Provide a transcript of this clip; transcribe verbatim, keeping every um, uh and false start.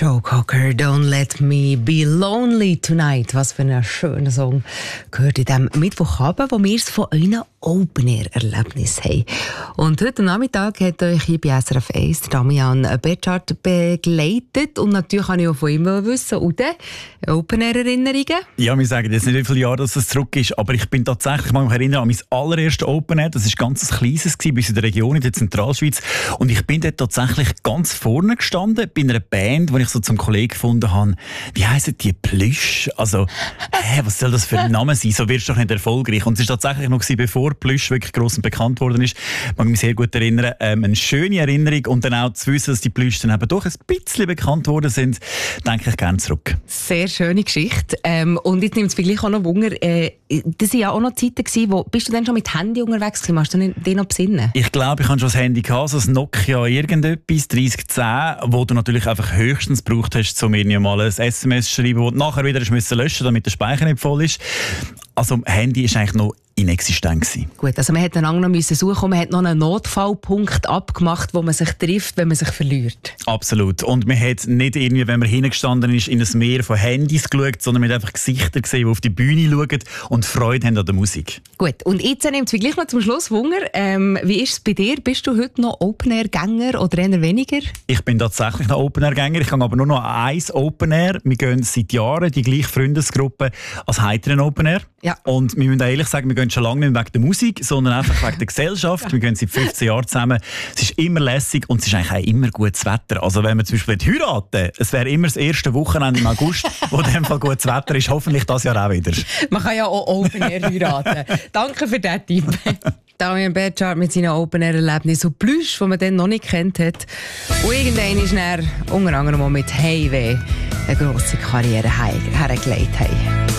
Joe Cocker, Don't Let Me Be Lonely Tonight. Was für ein schöner Song gehört in diesem Mittwochabend, wo wir es von einem Open-Air-Erlebnis haben. Und heute Nachmittag hat euch hier bei S R F eins Damian Betschart begleitet. Und natürlich kann ich auch von ihm wissen, Ude, Open-Air-Erinnerungen? Ja, wir sagen jetzt nicht, wie viele Jahre das zurück ist, aber ich bin tatsächlich, ich mag mich erinnern an mein allererstes Open-Air. Das war ganz ein kleines, bis in der Region, in der Zentralschweiz. Und ich bin dort tatsächlich ganz vorne gestanden, bei einer Band, wo ich so zum Kollegen gefunden habe, wie heissen die Plüsch? Also, hä, was soll das für ein Name sein? So wirst du doch nicht erfolgreich. Und es war tatsächlich noch gewesen, bevor Plüsch wirklich gross und bekannt worden ist. Ich mag mich sehr gut erinnern. Ähm, eine schöne Erinnerung und dann auch zu wissen, dass die Plüsch dann eben doch ein bisschen bekannt worden sind, denke ich gerne zurück. Sehr schöne Geschichte. Ähm, und jetzt nimmt es vielleicht auch noch Wunder, äh, das waren ja auch noch Zeiten gewesen, wo, bist du denn schon mit Handy unterwegs gewesen? Hast du dich noch besinnen? Ich glaube, ich hatte schon das Handy gehabt, so ein Nokia irgendetwas, dreißig zehn, wo du natürlich einfach höchstens gebraucht hast, um mir mal ein S M S zu schreiben, das du nachher wieder löschen musst, damit der Speicher nicht voll ist. Also Handy ist eigentlich noch inexistent gewesen. Gut, also man hätte dann noch müssen suchen, man hat noch einen Notfallpunkt abgemacht, wo man sich trifft, wenn man sich verliert. Absolut. Und man hat nicht irgendwie, wenn man hingestanden ist, in ein Meer von Handys geschaut, sondern man hat einfach Gesichter gesehen, die auf die Bühne schauen und Freude haben an der Musik. Gut, und jetzt nimmt es gleich noch zum Schluss Wunder. Ähm, wie ist es bei dir? Bist du heute noch Open-Air-Gänger oder eher weniger? Ich bin tatsächlich noch Open-Air-Gänger. Ich gehe aber nur noch an eins Open-Air. Wir gehen seit Jahren die gleiche Freundesgruppe als heiteren Open-Air. Ja. Und wir müssen ehrlich sagen, wir gehen schon lange nicht wegen der Musik, sondern einfach wegen der Gesellschaft. Wir gehen seit fünfzehn Jahren zusammen. Es ist immer lässig und es ist eigentlich auch immer gutes Wetter. Also wenn wir zum Beispiel heiraten, es wäre immer das erste Wochenende im August, wo in dem Fall gutes Wetter ist. Hoffentlich das Jahr auch wieder. Man kann ja auch Open-Air heiraten. Danke für diesen Tipp. Damian Betschart mit seinen Open-Air-Erlebnissen und Plüsch, die man dann noch nicht kennt hat. Und irgendwann ist er unter anderem mit Heimweh eine grosse Karriere hergelegt.